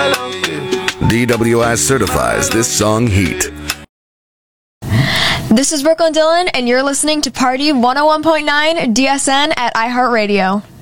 DWI certifies this song heat. This is Brooklyn Dillon, and you're listening to Party 101.9 DSN at iHeartRadio.